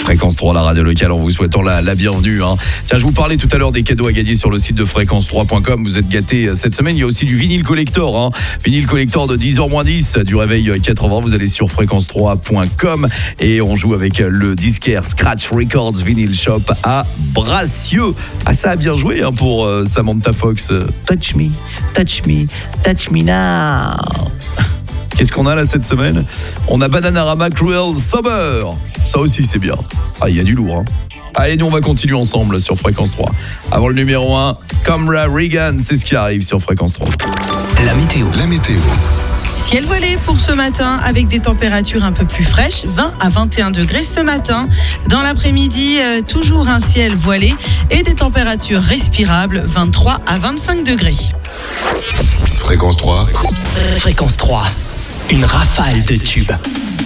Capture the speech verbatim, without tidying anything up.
Fréquence trois, la radio locale, en vous souhaitant la, la bienvenue. Hein. Tiens, je vous parlais tout à l'heure des cadeaux à gagner sur le site de fréquence trois point com. Vous êtes gâtés cette semaine. Il y a aussi du vinyle collector. Hein. Vinyle collector de dix heures moins dix, du réveil quatre-vingts. Vous allez sur fréquence trois point com et on joue avec le disquaire Scratch Records Vinyl Shop à Bracieux. Ah, ça a bien joué hein, pour euh, Samantha Fox. Touch me, touch me, touch me now. Qu'est-ce qu'on a là cette semaine? On a Bananarama Cruel Summer. Ça aussi c'est bien. Ah, il y a du lourd hein. Allez, nous on va continuer ensemble sur Fréquence trois. Avant le numéro un, Camra Regan, c'est ce qui arrive sur Fréquence trois. La météo. La météo. Ciel voilé pour ce matin avec des températures un peu plus fraîches, vingt à vingt et un degrés ce matin. Dans l'après-midi, euh, toujours un ciel voilé et des températures respirables, vingt-trois à vingt-cinq degrés. Fréquence trois. Fréquence trois. Une rafale de tubes.